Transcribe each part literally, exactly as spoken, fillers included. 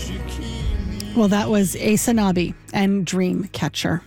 Well, that was Asanabi and Dreamcatcher.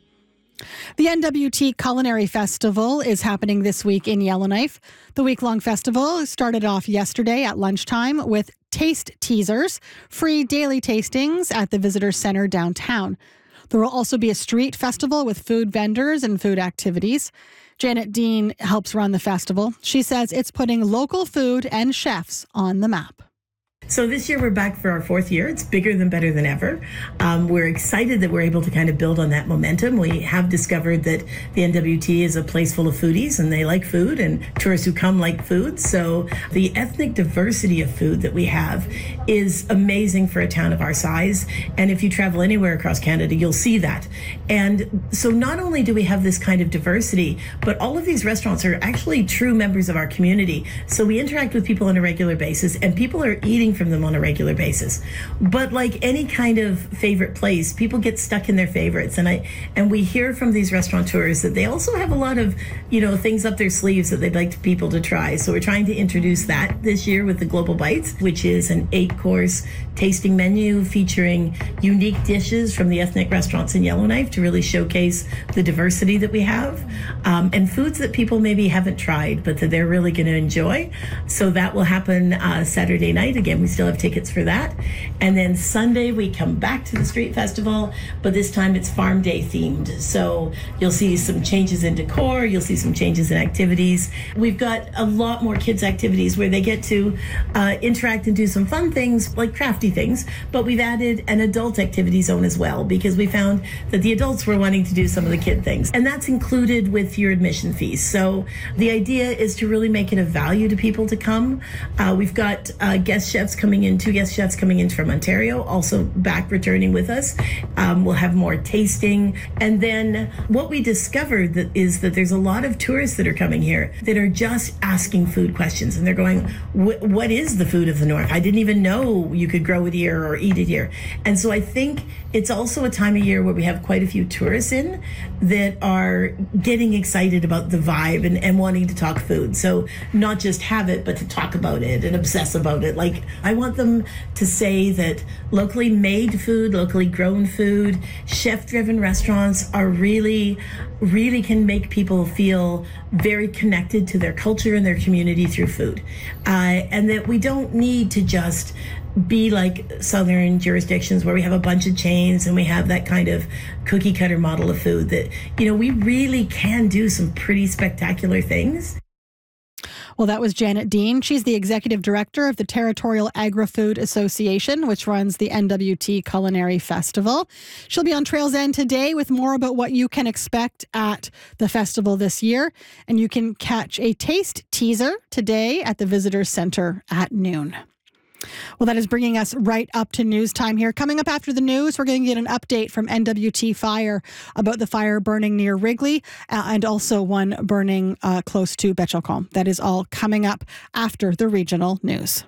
The N W T Culinary Festival is happening this week in Yellowknife. The week-long festival started off yesterday at lunchtime with taste teasers, free daily tastings at the Visitor Center downtown. There will also be a street festival with food vendors and food activities. Janet Dean helps run the festival. She says it's putting local food and chefs on the map. So this year we're back for our fourth year. It's bigger than better than ever. Um, we're excited that we're able to kind of build on that momentum. We have discovered that the N W T is a place full of foodies and they like food, and tourists who come like food. So the ethnic diversity of food that we have is amazing for a town of our size. And if you travel anywhere across Canada, you'll see that. And so not only do we have this kind of diversity, but all of these restaurants are actually true members of our community. So we interact with people on a regular basis, and people are eating from them on a regular basis. But like any kind of favorite place, people get stuck in their favorites. And I and we hear from these restaurateurs that they also have a lot of, you know, things up their sleeves that they'd like people to try. So we're trying to introduce that this year with the Global Bites, which is an eight-course tasting menu featuring unique dishes from the ethnic restaurants in Yellowknife to really showcase the diversity that we have, um, and foods that people maybe haven't tried but that they're really going to enjoy. So that will happen uh, Saturday night. Again, we still have tickets for that. And then Sunday we come back to the street festival, but this time it's farm day themed. So you'll see some changes in decor, you'll see some changes in activities. We've got a lot more kids activities where they get to uh, interact and do some fun things like crafty things, but we've added an adult activity zone as well, because we found that the adults were wanting to do some of the kid things, and that's included with your admission fees. So the idea is to really make it a value to people to come. Uh, we've got uh, guest chefs coming in, two guest chefs coming in from Ontario, also back returning with us. Um, we'll have more tasting. And then what we discovered that is that there's a lot of tourists that are coming here that are just asking food questions, and they're going, what is the food of the North? I didn't even know you could grow it here or eat it here. And so I think it's also a time of year where we have quite a few tourists in that are getting excited about the vibe and, and wanting to talk food. So not just have it, but to talk about it and obsess about it. Like, I want them to say that locally made food, locally grown food, chef-driven restaurants are really, really can make people feel very connected to their culture and their community through food. Uh, and that we don't need to just be like southern jurisdictions where we have a bunch of chains and we have that kind of cookie cutter model of food. That, you know, we really can do some pretty spectacular things. Well, that was Janet Dean. She's the executive director of the Territorial Agri-Food Association, which runs the N W T Culinary Festival. She'll be on Trails End today with more about what you can expect at the festival this year. And you can catch a taste teaser today at the Visitor Center at noon. Well, that is bringing us right up to news time here. Coming up after the news, we're going to get an update from N W T Fire about the fire burning near Wrigley uh, and also one burning uh, close to Betchelcombe. That is all coming up after the regional news.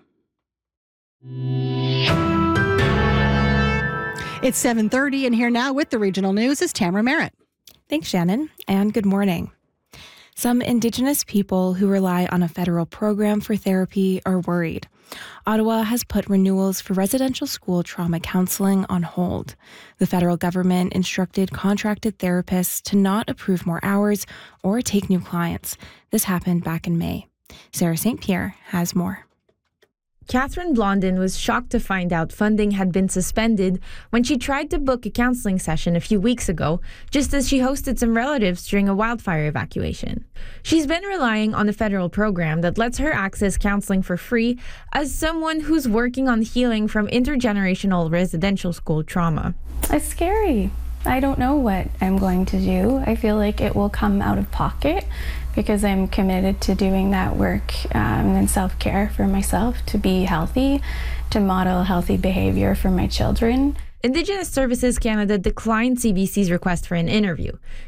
It's seven thirty, and here now with the regional news is Tamara Merritt. Thanks, Shannon, and good morning. Some Indigenous people who rely on a federal program for therapy are worried. Ottawa has put renewals for residential school trauma counseling on hold. The federal government instructed contracted therapists to not approve more hours or take new clients. This happened back in May. Sarah Saint Pierre has more. Catherine Blondin was shocked to find out funding had been suspended when she tried to book a counseling session a few weeks ago, just as she hosted some relatives during a wildfire evacuation. She's been relying on a federal program that lets her access counseling for free as someone who's working on healing from intergenerational residential school trauma. It's scary. I don't know what I'm going to do. I feel like it will come out of pocket because I'm committed to doing that work um, and self-care for myself, to be healthy, to model healthy behavior for my children. Indigenous Services Canada declined C B C's request for an interview.